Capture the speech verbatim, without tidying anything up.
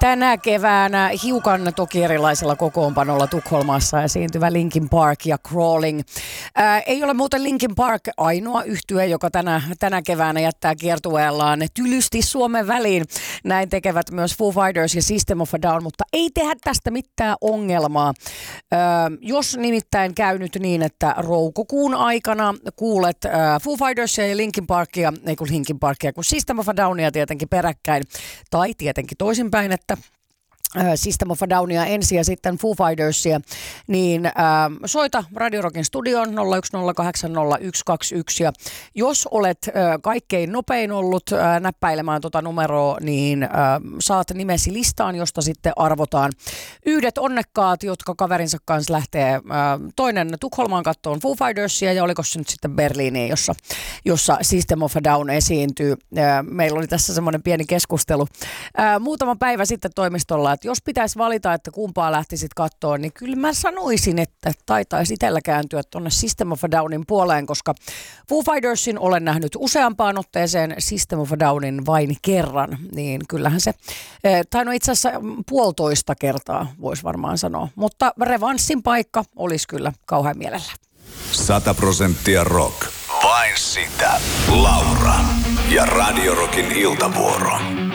Tänä keväänä hiukan toki erilaisella kokoonpanolla Tukholmassa esiintyvä Linkin Park ja Crawling. Ää, ei ole muuten Linkin Park ainoa yhtye, joka tänä, tänä keväänä jättää kiertueellaan tylysti Suomen väliin. Näin tekevät myös Foo Fighters ja System of a Down, mutta ei tehdä tästä mitään ongelmaa. Ää, jos nimittäin käy nyt niin, että roukokuun aikana kuulet ää, Foo Fightersia ja Linkin Parkia, ei kun Linkin Parkia, kun System of a Downia tietenkin peräkkäin, tai tietenkin toisinpäin, että System of a Downia ensin ja sitten Foo Fightersia, niin äh, soita Radio Rockin studioon nolla yksi nolla kahdeksan nolla yksi kaksi yksi ja jos olet äh, kaikkein nopein ollut äh, näppäilemään tuota numeroa, niin äh, saat nimesi listaan, josta sitten arvotaan yhdet onnekkaat, jotka kaverinsa kanssa lähtee äh, toinen Tukholmaan kattoon Foo Fightersia ja oliko se nyt sitten Berliiniin, jossa, jossa System of a Down esiintyy. Äh, meillä oli tässä semmoinen pieni keskustelu äh, muutama päivä sitten toimistolla, jos pitäisi valita, että kumpaa lähtisit kattoon, niin kyllä mä sanoisin, että taitaisi itsellä kääntyä tuonne System of a Downin puoleen, koska Foo Fightersin olen nähnyt useampaan otteeseen, System of a Downin vain kerran, niin kyllähän se, tai no itse asiassa puolitoista kertaa voisi varmaan sanoa, mutta revanssin paikka olisi kyllä kauhean mielellä. Sata prosenttia rock, vain sitä. Laura ja Radio Rockin iltavuoro.